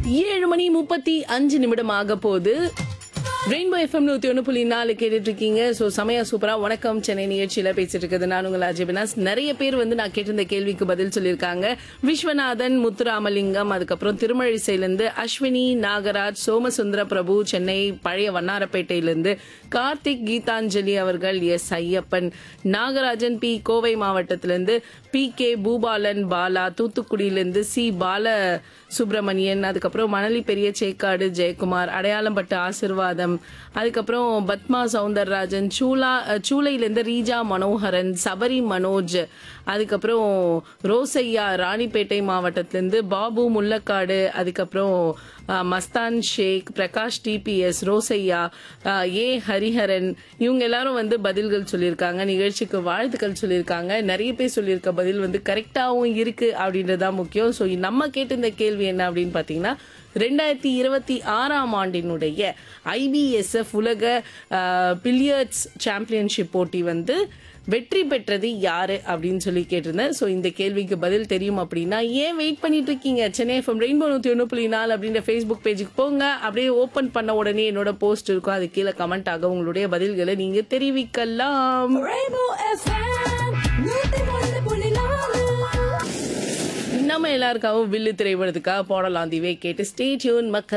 7:35 ஆக போகுது. Rainbow FM 101.4 கேட்டுட்டு இருக்கீங்க. ஸோ சமயா சூப்பரா வணக்கம் சென்னை நிகழ்ச்சியில பேசிட்டு இருக்கிறது நான் உங்கள் அஜய் வினாஸ். நிறைய பேர் நான் கேட்டிருந்த கேள்விக்கு பதில் சொல்லியிருக்காங்க. விஸ்வநாதன், முத்துராமலிங்கம், அதுக்கப்புறம் திருமழிசையிலிருந்து அஸ்வினி, நாகராஜ், சோமசுந்தர பிரபு, சென்னை பழைய வண்ணாரப்பேட்டையிலிருந்து கார்த்திக், கீதாஞ்சலி அவர்கள், எஸ் ஐயப்பன், நாகராஜன் பி, கோவை மாவட்டத்திலிருந்து B K, Boopalan, Bala, தூத்துக்குடியிலிருந்து C பால சுப்பிரமணியன், அதுக்கப்புறம் மணலி பெரிய சேக்காடு ஜெயக்குமார், அடையாளம்பட்டு ஆசிர்வாதம், அதுக்கப்புறம் பத்மா சவுந்தரராஜன், சூளையிலிருந்து ரீஜா மனோகரன், சபரி மனோஜ், அதுக்கப்புறம் ரோசையா ராணிப்பேட்டை மாவட்டத்திலிருந்து பாபு முள்ளக்காடு, அதுக்கப்புறம் மஸ்தான் ஷேக், பிரகாஷ் டிபிஎஸ், ரோசையா, ஏ ஹரிஹரன், இவங்க எல்லாரும் பதில்கள் சொல்லியிருக்காங்க. நிகழ்ச்சிக்கு வாழ்த்துக்கள் சொல்லியிருக்காங்க. நிறைய பேர் சொல்லியிருக்க பதில் கரெக்டாகவும் இருக்கு அப்படின்றதுதான் முக்கியம். ஸோ நம்ம கேட்ட இந்த கேள்வி என்ன அப்படின்னு பார்த்தீங்கன்னா, 2026ஆம் ஆண்டினுடைய IBSF உலக பில்லியர்ட்ஸ் சாம்பியன்ஷிப் போட்டி வெற்றி பெற்றது யாரு அப்படின்னு சொல்லி கேட்டிருந்தேன். ஸோ இந்த கேள்விக்கு பதில் தெரியும் அப்படின்னா ஏன் வெயிட் பண்ணிட்டு இருக்கீங்க? சென்னை எஃப்எம் ரெயின்போ 101.4 அப்படின்ற ஃபேஸ்புக் பேஜுக்கு போங்க. அப்படியே ஓப்பன் பண்ண உடனே என்னோட போஸ்ட் இருக்கும். அது கீழே கமெண்ட் ஆக உங்களுடைய பதில்களை நீங்க தெரிவிக்கலாம். நம்ம எல்லாருக்காகவும் வில்லு திரைப்படத்துக்காக போடலாம். திவே கேட்டு ஸ்டே டியூன் மக்கள்.